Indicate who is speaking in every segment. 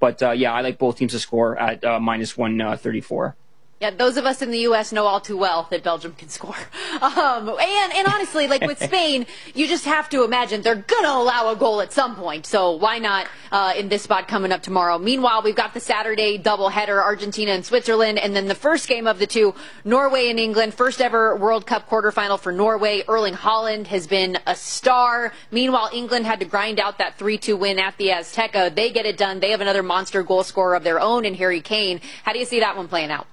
Speaker 1: But yeah, I like both teams to score at minus 134.
Speaker 2: Yeah, those of us in the U.S. know all too well that Belgium can score. And honestly, like with Spain, you just have to imagine they're going to allow a goal at some point. So why not in this spot coming up tomorrow? Meanwhile, we've got the Saturday doubleheader, Argentina and Switzerland. And then the first game of the two, Norway and England. First ever World Cup quarterfinal for Norway. Erling Haaland has been a star. Meanwhile, England had to grind out that 3-2 win at the Azteca. They get it done. They have another monster goal scorer of their own in Harry Kane. How do you see that one playing out?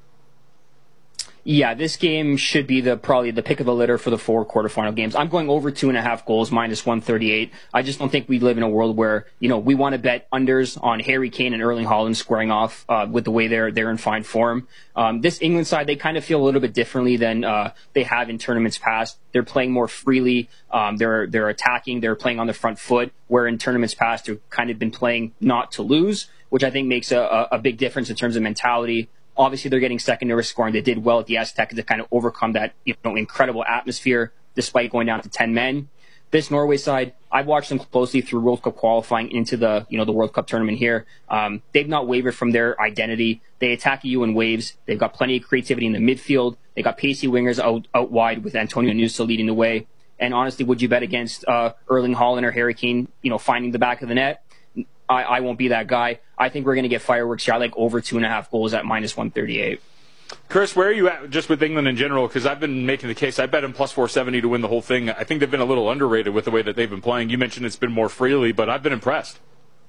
Speaker 1: Yeah, this game should be probably the pick of the litter for the 4 quarterfinal games. I'm going over 2.5 goals, minus 138. I just don't think we live in a world where, we want to bet unders on Harry Kane and Erling Haaland squaring off with the way they're in fine form. This England side, they kind of feel a little bit differently than they have in tournaments past. They're playing more freely. They're attacking. They're playing on the front foot, where in tournaments past they've kind of been playing not to lose, which I think makes a big difference in terms of mentality. Obviously, they're getting secondary scoring. They did well at the Azteca to kind of overcome that incredible atmosphere despite going down to 10 men. This Norway side, I've watched them closely through World Cup qualifying into the World Cup tournament here. They've not wavered from their identity. They attack you in waves. They've got plenty of creativity in the midfield. They got pacey wingers out wide with Antonio Nusa leading the way. And honestly, would you bet against Erling Haaland or Harry Kane, finding the back of the net? I won't be that guy. I think we're going to get fireworks here. I like over 2.5 goals at minus 138.
Speaker 3: Chris, where are you at just with England in general? Because I've been making the case. I bet them plus 470 to win the whole thing. I think they've been a little underrated with the way that they've been playing. You mentioned it's been more freely, but I've been impressed.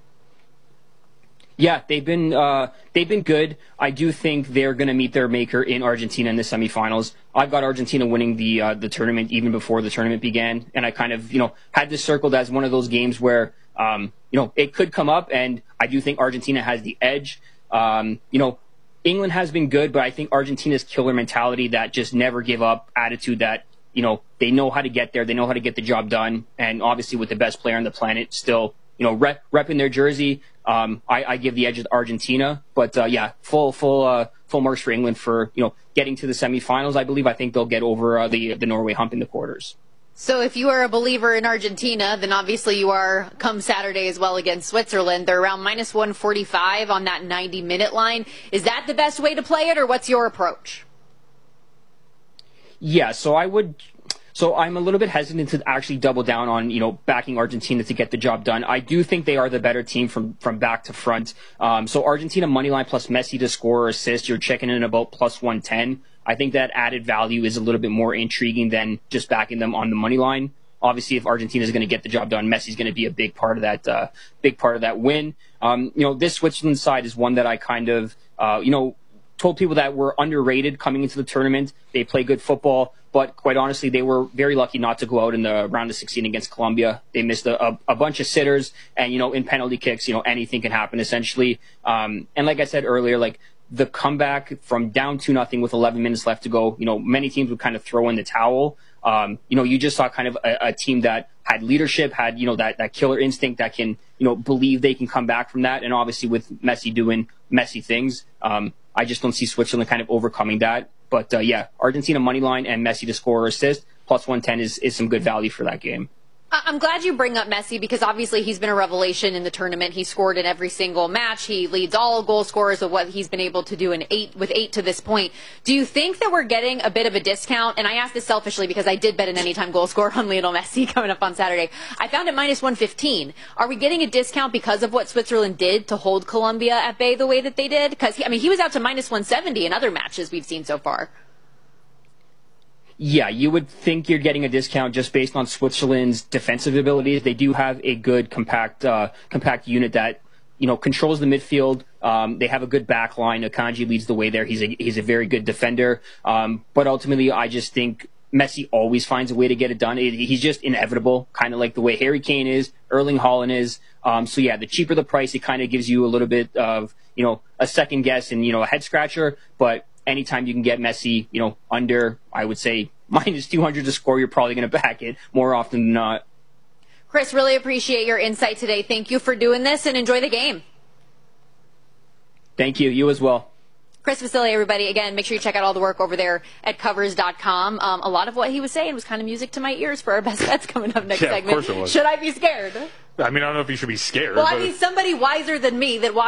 Speaker 1: Yeah, they've been good. I do think they're going to meet their maker in Argentina in the semifinals. I've got Argentina winning the tournament even before the tournament began, and I kind of had this circled as one of those games where it could come up, and I do think Argentina has the edge. England has been good, but I think Argentina's killer mentality, that just never give up attitude, that they know how to get there, they know how to get the job done, and obviously with the best player on the planet still repping their jersey. I give the edge to Argentina, but yeah, full marks for England for getting to the semifinals. I think they'll get over the Norway hump in the quarters.
Speaker 2: So if you are a believer in Argentina, then obviously you are come Saturday as well against Switzerland. They're around minus 145 on that 90-minute line. Is that the best way to play it, or what's your approach?
Speaker 1: Yeah, so I'm a little bit hesitant to actually double down on, backing Argentina to get the job done. I do think they are the better team from back to front. So Argentina money line plus Messi to score or assist, you're checking in about plus 110. I think that added value is a little bit more intriguing than just backing them on the money line. Obviously, if Argentina is going to get the job done, Messi's going to be a big part of that win. This Switzerland side is one that I kind of, told people that were underrated coming into the tournament. They play good football, but quite honestly, they were very lucky not to go out in the round of 16 against Colombia. They missed a bunch of sitters, and in penalty kicks, anything can happen essentially. And like I said earlier, the comeback from down 2-0 with 11 minutes left to go, many teams would kind of throw in the towel. You just saw kind of a team that had leadership, had, that killer instinct that can, believe they can come back from that. And obviously with Messi doing Messi things, I just don't see Switzerland kind of overcoming that. But yeah, Argentina money line and Messi to score or assist, plus 110 is some good value for that game.
Speaker 2: I'm glad you bring up Messi, because obviously he's been a revelation in the tournament. He scored in every single match. He leads all goal scorers of what he's been able to do with eight to this point. Do you think that we're getting a bit of a discount? And I ask this selfishly because I did bet an anytime goal scorer on Lionel Messi coming up on Saturday. I found it minus 115. Are we getting a discount because of what Switzerland did to hold Colombia at bay the way that they did? Because he was out to minus 170 in other matches we've seen so far.
Speaker 1: Yeah, you would think you're getting a discount just based on Switzerland's defensive abilities. They do have a good compact unit that, controls the midfield. They have a good back line. Akanji leads the way there. He's a very good defender. But ultimately, I just think Messi always finds a way to get it done. He's just inevitable, kind of like the way Harry Kane is, Erling Haaland is. So yeah, the cheaper the price, it kind of gives you a little bit of, a second guess and, a head scratcher. But anytime you can get Messi, under, I would say, minus 200 to score, you're probably going to back it more often than not.
Speaker 2: Chris, really appreciate your insight today. Thank you for doing this, and enjoy the game.
Speaker 1: Thank you. You as well.
Speaker 2: Chris Vasili, everybody. Again, make sure you check out all the work over there at Covers.com. A lot of what he was saying was kind of music to my ears for our best bets coming up next segment.
Speaker 3: Of course it was.
Speaker 2: Should I be scared?
Speaker 3: I don't know if you should be scared.
Speaker 2: Well, somebody wiser than me that